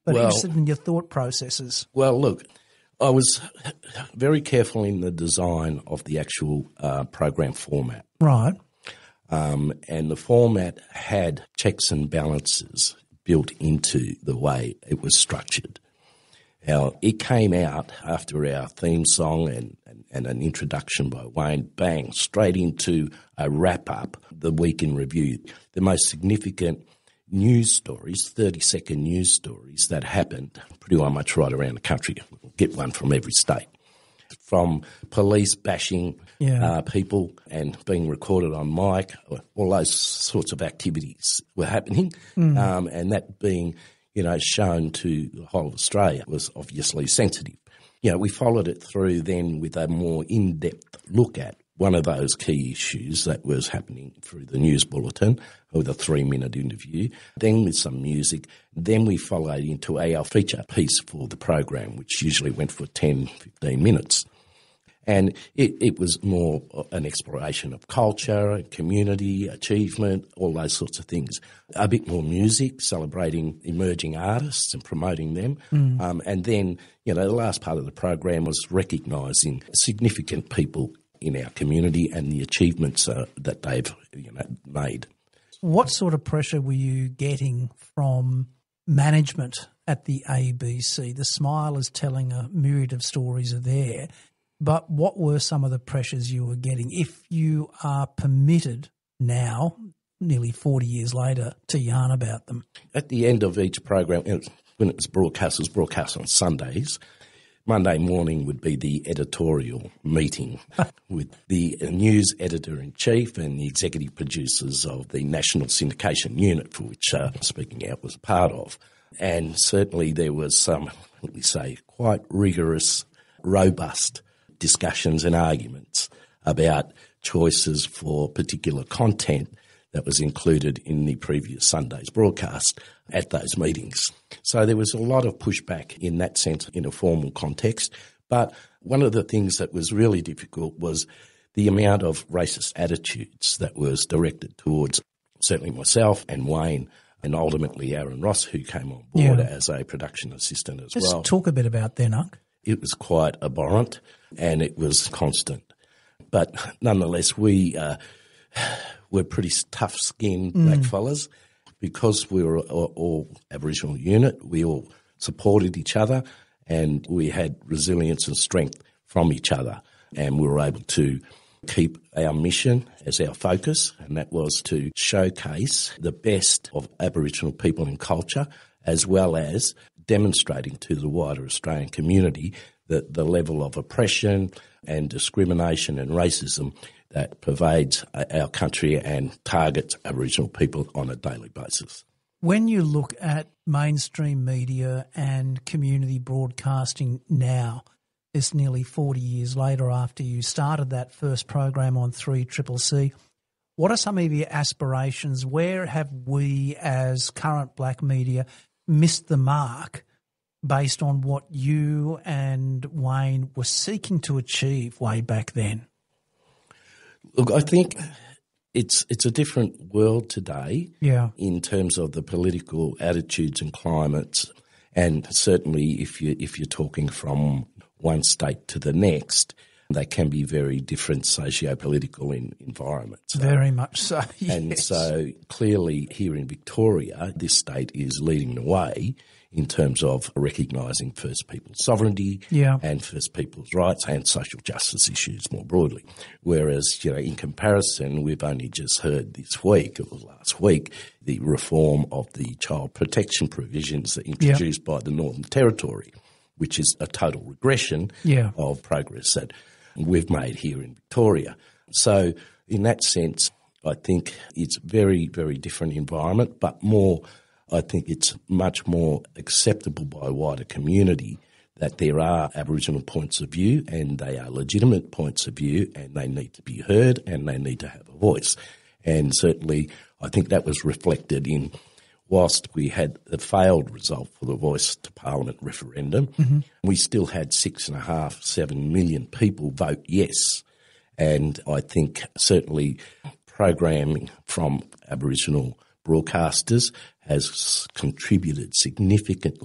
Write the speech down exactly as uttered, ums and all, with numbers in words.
but Well- interested in your thought processes. Well, look, I was very careful in the design of the actual uh, program format. Right. Um, and the format had checks and balances built into the way it was structured. Now, it came out after our theme song and, and, and an introduction by Wayne, bang, straight into a wrap-up, the week in review, the most significant news stories, thirty-second news stories that happened pretty much right around the country. We'll get one from every state. From police bashing Yeah. uh, people and being recorded on mic, all those sorts of activities were happening, Mm. um, and that being, you know, shown to the whole of Australia was obviously sensitive. You know, we followed it through then with a more in-depth look at one of those key issues that was happening through the news bulletin with a three-minute interview, then with some music. Then we followed into our feature piece for the program, which usually went for ten, fifteen minutes. And it, it was more an exploration of culture, community, achievement, all those sorts of things. A bit more music, celebrating emerging artists and promoting them. Mm. Um, and then, you know, the last part of the program was recognising significant people in our community and the achievements uh, that they've, you know, made. What sort of pressure were you getting from management at the A B C? The Smile is telling a myriad of stories are there, but what were some of the pressures you were getting, if you are permitted now, nearly forty years later, to yarn about them? At the end of each program, when it was broadcast, it was broadcast on Sundays. Monday morning would be the editorial meeting with the news editor-in-chief and the executive producers of the National Syndication Unit, for which uh, Speaking Out was a part of. And certainly there was some, let me say, quite rigorous, robust discussions and arguments about choices for particular content that was included in the previous Sunday's broadcast at those meetings. So there was a lot of pushback in that sense in a formal context. But one of the things that was really difficult was the amount of racist attitudes that was directed towards certainly myself and Wayne and ultimately Aaron Ross, who came on board Yeah. as a production assistant as Let's well. talk a bit about then, Unc. It was quite abhorrent and it was constant. But nonetheless, we uh, were pretty tough-skinned black fellas. Because we were all, all Aboriginal unit, we all supported each other and we had resilience and strength from each other. And we were able to keep our mission as our focus, and that was to showcase the best of Aboriginal people and culture, as well as demonstrating to the wider Australian community that the level of oppression and discrimination and racism that pervades our country and targets Aboriginal people on a daily basis. When you look at mainstream media and community broadcasting now, it's nearly forty years later after you started that first program on three C C C, what are some of your aspirations? Where have we as current black media missed the mark based on what you and Wayne were seeking to achieve way back then? Look, I think it's it's a different world today Yeah. in terms of the political attitudes and climates, and certainly if you if you're talking from one state to the next, they can be very different socio-political in, environments. Very much so, yes. And so clearly here in Victoria, this state is leading the way in terms of recognising First Peoples sovereignty Yeah. and First Peoples rights and social justice issues more broadly. Whereas, you know, in comparison, we've only just heard this week, or last week, the reform of the child protection provisions that introduced by the Northern Territory, which is a total regression Yeah. of progress that we've made here in Victoria. So in that sense, I think it's very, very different environment, but more, I think it's much more acceptable by a wider community that there are Aboriginal points of view and they are legitimate points of view and they need to be heard and they need to have a voice. And certainly I think that was reflected in, whilst we had the failed result for the Voice to Parliament referendum, mm-hmm. we still had six and a half, seven million people vote yes. And I think certainly programming from Aboriginal broadcasters has contributed significantly